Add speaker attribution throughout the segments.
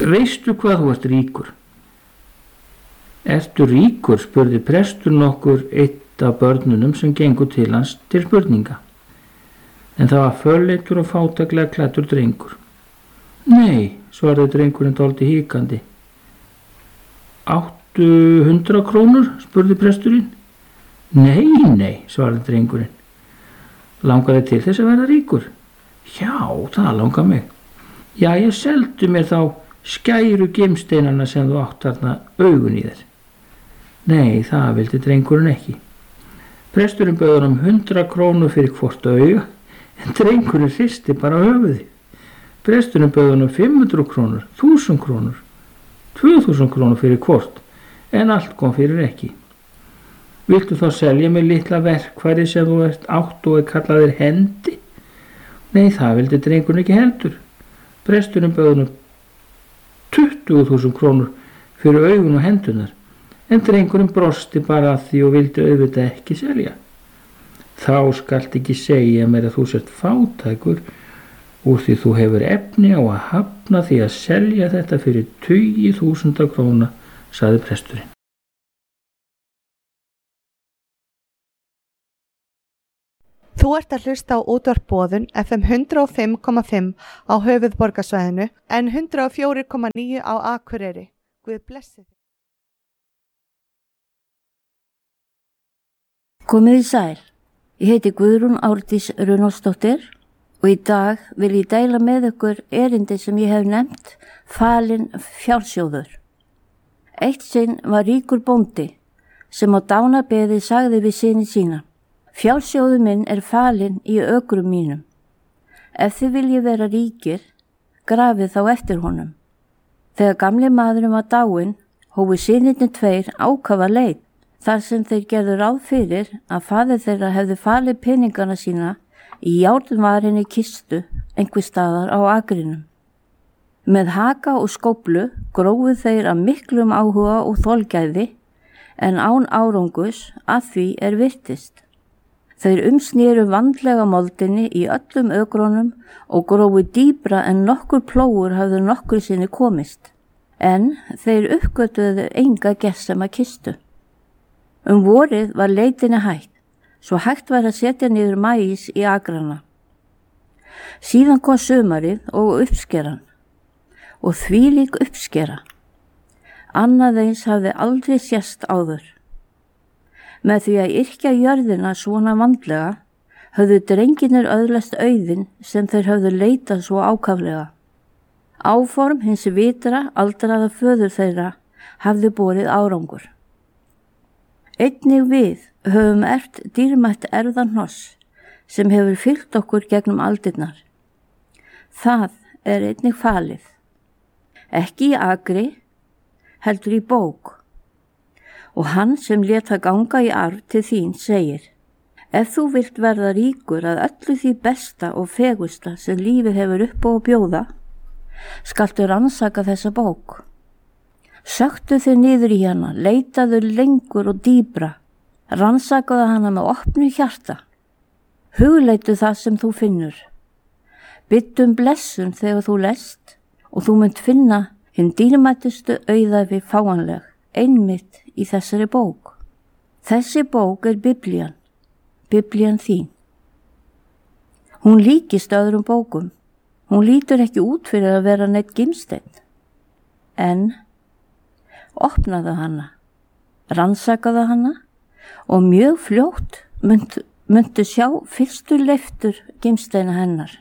Speaker 1: Veistu hvað þú ert ríkur? Ertu ríkur, spurði prestur nokkur eitt af börnunum sem gengur til hans til spurninga. En það var fölleitur og fátæklega klæddur drengur. Nei, svaraði drengurinn dálítið hikandi. 800 krónur, spurði presturinn. Nei, svaraði drengurinn. Langaði til þess að verða ríkur? Já, það langar mig. Já, ég seldu mér þá skæru geimsteinana sem þú átt þarna augun í þér. Nei, það vildi drengurinn ekki. Presturinn bauð honum 100 krónur fyrir hvort auga, en drengurinn hristi bara höfuðið. Presturinn bauð honum 500 krónur, 1000 krónur, 2000 krónur fyrir hvort, en allt kom fyrir ekki. Viltu þá selja mig litla verkfæri sem þú ert átt og kallaðir hendi? Nei, það vildi drengurinn ekki heldur. Presturinn bauð honum 20.000 krónur fyrir augun og hendunar, en drengurinn brosti bara að því og vildi auðvitað ekki selja. Þá skalt ekki segja mér að þú sért fátækur úr því þú hefur efni á að hafna því að selja þetta fyrir 20.000 króna, sagði presturinn.
Speaker 2: Þú ert að hlusta á útvarp Boðun FM 105,5 á höfuðborgarsvæðinu en 104,9 á Akureyri. Guð blessi þig.
Speaker 3: Komið í sæl. Ég heiti Guðrún Árdís Runólfsdóttir og í dag vil ég deila með ykkur erindi sem ég hef nefnt falinn fjársjóður. Eitt sinn var ríkur bóndi sem á dánabeði sagði við syni sína: Fjársjóður minn er falinn í ökrum mínum. Ef þið viljið vera ríkir, grafið þá eftir honum. Þegar gamli maðurinn var dáinn, hófu synirnir tveir ákafa leit, þar sem þeir gerðu ráð fyrir að faðir þeirra hefði falið peningana sína í járnvarinni kistu einhvers staðar á akrinum. Með haka og skóflu grófu þeir af miklum áhuga og þolgæði, en án árangus að því er virtist. Þeir umsnéru vandlega moldinni í öllum ökrónum og grófu dýpra en nokkur plógur hafðu nokkru sinni komist, en þeir uppgötuðu enga gessama kistu. Vorið var leitinni hægt, svo hægt var að setja niður maís í agrana. Síðan kom sumarið og uppskeran, og þvílík uppskera. Annað eins hafði aldrei sést áður. Með því að yrkja jörðina svona vandlega, höfðu drengirnir öðlast auðinn sem þeir höfðu leitað svo ákaflega. Áform hins vitra aldraða föður þeirra hafði borið árangur. Einnig við höfum erft dýrmætt erfðahnoss sem hefur fylgt okkur gegnum aldirnar. Það er einnig falið. Ekki í agri, heldur í bók. Og hann sem lét það ganga í arf til þín segir: Ef þú vilt verða ríkur að öllu því besta og fegusta sem lífið hefur upp á að bjóða, skaltu rannsaka þessa bók. Söktu þig niður í hana, leitaðu lengur og dýbra, rannsakaðu hana með opnu hjarta. Hugleitu það sem þú finnur. Bittu blessun þegar þú lest og þú munt finna hinn dýrmætustu auðæfi fáanleg, einmitt í þessari bók. Þessi bók er Biblían, Biblían þín. Hún líkist öðrum bókum. Hún lítur ekki út fyrir að vera neitt gimsteinn. En opnaðu hana, rannsakaðu hana og mjög fljótt muntu sjá fyrstu leiftur gimsteina hennar.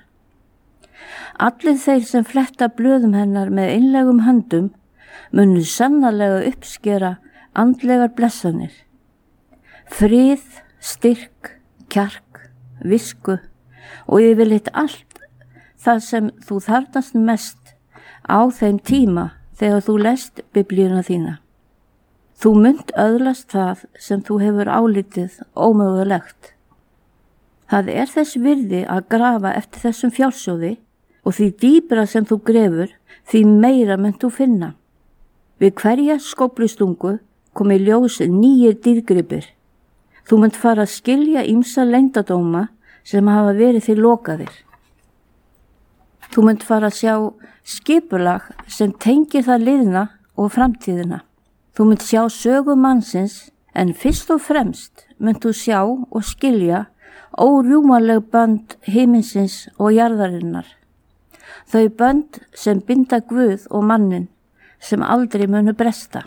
Speaker 3: Allir þeir sem fletta blöðum hennar með einlægum höndum munu sannarlega uppskera andlegar blessanir. Frið, styrk, kjark, visku og yfirleitt allt það sem þú þarfnast mest á þeim tíma þegar þú lest Biblíuna þína. Þú munt öðlast það sem þú hefur álitið ómögulegt. Það er þess virði að grafa eftir þessum fjársjóði og því dýpra sem þú grefur, því meira munt þú finna. Við hverja skóflustungu komi ljós nýjir dýrgripir. Þú munt fara að skilja ýmsa leyndardóma sem hafa verið þér lokaðir. Þú munt fara að sjá skipulag sem tengir það liðna og framtíðina. Þú munt sjá sögu mannsins, en fyrst og fremst munt þú sjá og skilja órjúmanleg bönd himinsins og jarðarinnar. Þau bönd sem binda Guð og mannin, sem aldrei munu bresta.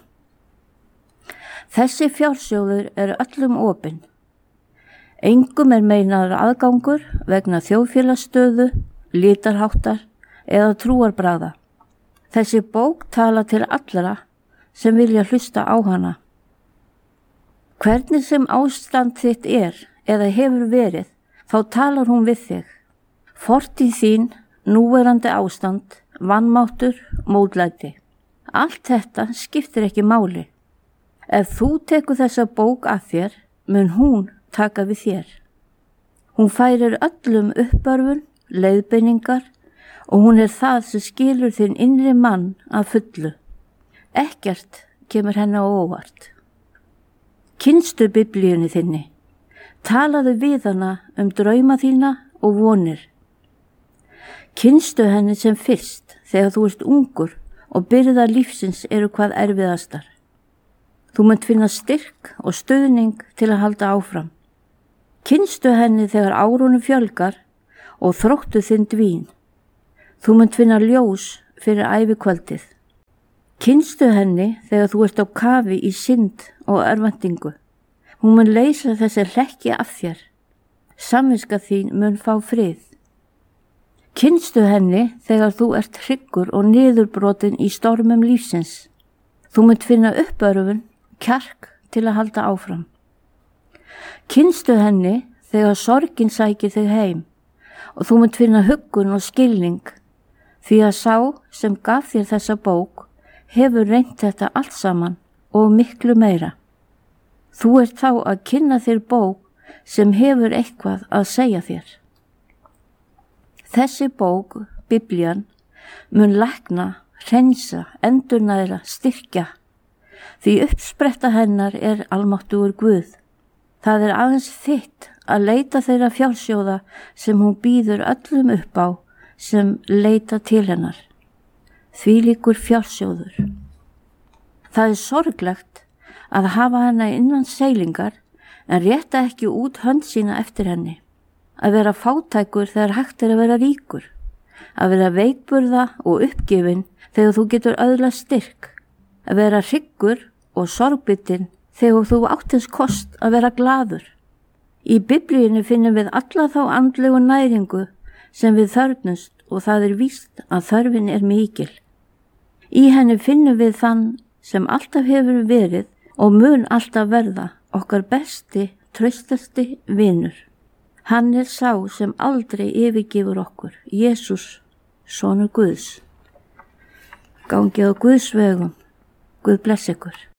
Speaker 3: Þessi fjársjóður eru öllum opinn. Engum meinaður aðgangur vegna þjóðfélagsstöðu, litarháttar eða trúarbragða. Þessi bók tala til allra sem vilja hlusta á hana. Hvernig sem ástand þitt eða hefur verið, þá talar hún við þig. Fortíð þín, núverandi ástand, vanmáttur, mótlæti. Allt þetta skiptir ekki máli. Ef þú tekur þessa bók að þér, mun hún taka við þér. Hún færir öllum uppörfun, leiðbeiningar og hún það sem skilur þinn innri mann að fullu. Ekkert kemur henni á óvart. Kynstu biblíunni þinni. Talaðu við hana drauma þína og vonir. Kynstu henni sem fyrst þegar þú ert ungur og byrðar lífsins eru hvað erfiðastar. Þú munt finna styrk og stuðning til að halda áfram. Kynstu henni þegar árunum fjölgar og þróttu þinn dvín. Þú munt finna ljós fyrir ævikvöldið. Kynstu henni þegar þú ert á kafi í synd og örvæntingu. Hún mun leysa þessi hlekki af þér. Samviska þín mun fá frið. Kynstu henni þegar þú ert hryggur og niðurbrotin í stormum lífsins. Þú munt finna uppörfun, kjark til að halda áfram. Kynstu henni þegar sorgin sækir þig heim og þú munt finna huggun og skilning, því að sá sem gaf þér þessa bók hefur reynt þetta allt saman og miklu meira. Þú ert þá að kynna þér bók sem hefur eitthvað að segja þér. Þessi bók, Biblían, mun lækna, hreinsa, endurnæra, styrkja, því uppspretta hennar almáttugur Guð. Það aðeins þitt að leita þeirra fjársjóða sem hún býður öllum upp á sem leita til hennar. Þvílíkur fjársjóður. Það sorglegt að hafa hana innan seilingar en rétta ekki út hönd sína eftir henni. Að vera fátækur þegar hægt að vera ríkur. Að vera veikburða og uppgefin þegar þú getur öðlast styrk. Að vera hryggur og sorgbitinn þegar þú áttins kost að vera glaður. Í Biblíunni finnum við alla þá andlegu næringu sem við þörfnumst og það víst að þörfin mikil. Í henni finnum við þann sem alltaf hefur verið og mun alltaf verða okkar besti, traustasti vinur. Hann sá sem aldrei yfirgefur okkur, Jesús, sonur Guðs. Gangið á Guðs vegum. Guð bless ykkur.